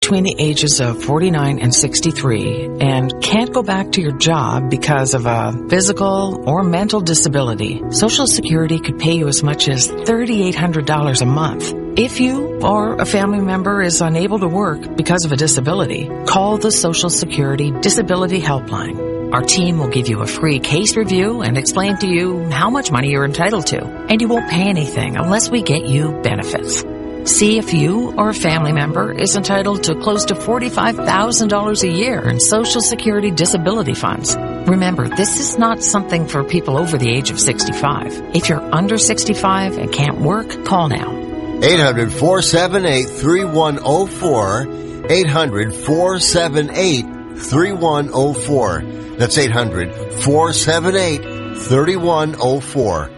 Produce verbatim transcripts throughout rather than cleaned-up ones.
between the ages of forty-nine and sixty-three and can't go back to your job because of a physical or mental disability, Social Security could pay you as much as three thousand eight hundred dollars a month. If you or a family member is unable to work because of a disability, call the Social Security Disability Helpline. Our team will give you a free case review and explain to you how much money you're entitled to, and you won't pay anything unless we get you benefits. See if you or a family member is entitled to close to forty-five thousand dollars a year in Social Security disability funds. Remember, this is not something for people over the age of sixty-five. If you're under sixty-five and can't work, call now. eight hundred, four seven eight, three one zero four. eight hundred, four seven eight, three one zero four. That's eight hundred, four seven eight, three one zero four.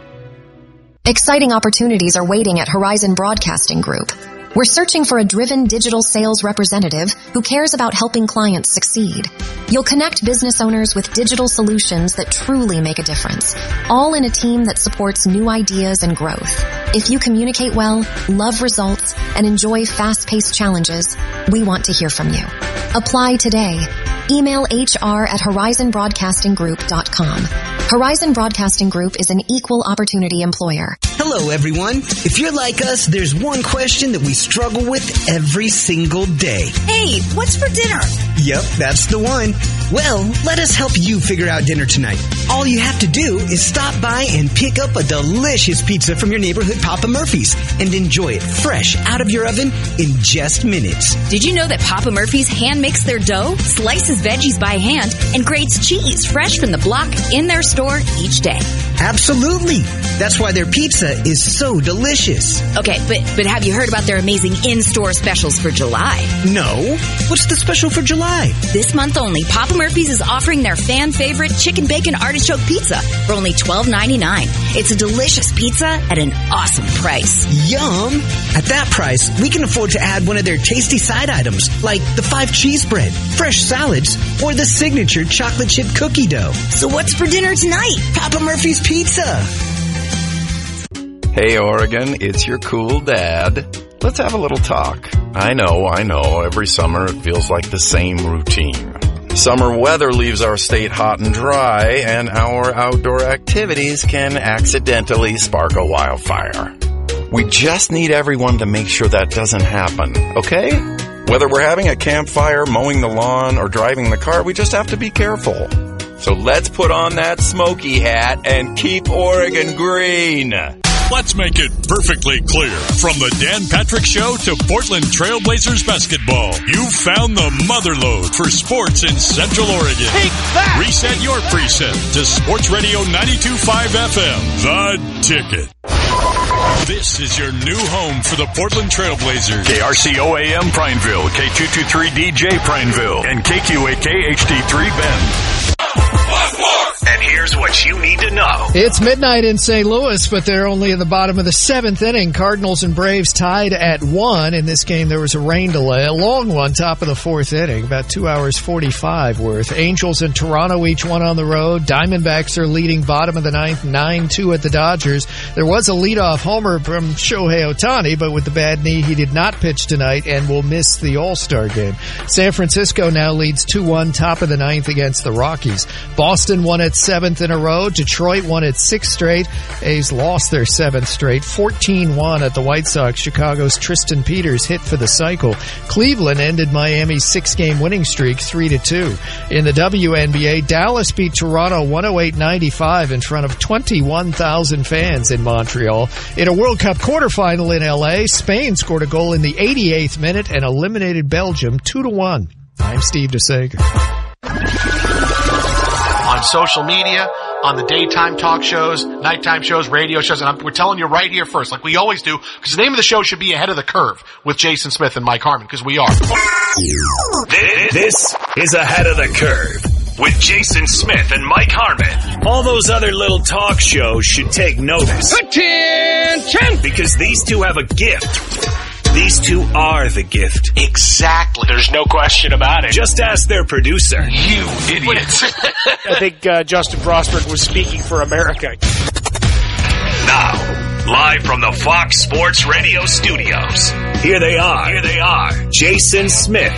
Exciting opportunities are waiting at Horizon Broadcasting Group. We're searching for a driven digital sales representative who cares about helping clients succeed. You'll connect business owners with digital solutions that truly make a difference, all in a team that supports new ideas and growth. If you communicate well, love results, and enjoy fast-paced challenges, we want to hear from you. Apply today. Email H R at horizon broadcasting group dot com. Horizon Broadcasting Group is an equal opportunity employer. Hello, everyone. If you're like us, there's one question that we struggle with every single day. Hey, what's for dinner? Yep, that's the one. Well, let us help you figure out dinner tonight. All you have to do is stop by and pick up a delicious pizza from your neighborhood Papa Murphy's and enjoy it fresh out of your oven in just minutes. Did you know that Papa Murphy's hand makes their dough, slices veggies by hand, and grates cheese fresh from the block in their store each day? Absolutely. That's why their pizza is so delicious. Okay, but but have you heard about their amazing in-store specials for July? No. What's the special for July? This month only, Papa Murphy's is offering their fan-favorite chicken bacon artichoke pizza for only twelve ninety-nine. It's a delicious pizza at an awesome price. Yum! At that price, we can afford to add one of their tasty side items, like the five cheese bread, fresh salads, or the signature chocolate chip cookie dough. So what's for dinner tonight? Papa Murphy's Pizza. Hey, Oregon, it's your cool dad. Let's have a little talk. I know, I know, every summer it feels like the same routine. Summer weather leaves our state hot and dry, and our outdoor activities can accidentally spark a wildfire. We just need everyone to make sure that doesn't happen, okay? Whether we're having a campfire, mowing the lawn, or driving the car, we just have to be careful. So let's put on that smoky hat and keep Oregon green. Let's make it perfectly clear. From the Dan Patrick Show to Portland Trailblazers basketball, you've found the motherlode for sports in Central Oregon. Take that! Reset your preset to Sports Radio ninety-two point five F M, The Ticket. This is your new home for the Portland Trailblazers. K R C O A M Prineville, K two twenty-three D J Prineville, and K Q A K H D three Bend. And here's what you need to know. It's midnight in Saint Louis, but they're only in the bottom of the seventh inning. Cardinals and Braves tied at one. In this game, there was a rain delay, a long one, top of the fourth inning, about two hours forty-five worth. Angels and Toronto, each one on the road. Diamondbacks are leading bottom of the ninth, nine two at the Dodgers. There was a leadoff homer from Shohei Ohtani, but with the bad knee, he did not pitch tonight and will miss the All-Star game. San Francisco now leads two one, top of the ninth against the Rockies. Boston won its seventh in a row. Detroit won its sixth straight. A's lost their seventh straight. fourteen one at the White Sox. Chicago's Tristan Peters hit for the cycle. Cleveland ended Miami's six-game winning streak three to two. In the W N B A, Dallas beat Toronto one oh eight ninety-five in front of twenty-one thousand fans in Montreal. In a World Cup quarterfinal in L A, Spain scored a goal in the eighty-eighth minute and eliminated Belgium two to one. I'm Steve DeSager. On social media, on the daytime talk shows, nighttime shows, radio shows, and I'm, we're telling you right here first, like we always do, because the name of the show should be Ahead of the Curve with Jason Smith and Mike Harmon, because we are. This is Ahead of the Curve with Jason Smith and Mike Harmon. All those other little talk shows should take notice. Attention! Because these two have a gift. These two are the gift. Exactly. There's no question about it. Just ask their producer. You idiots. I think uh, Justin Frostberg was speaking for America. Now, live from the Fox Sports Radio studios, here they are. Here they are. Jason Smith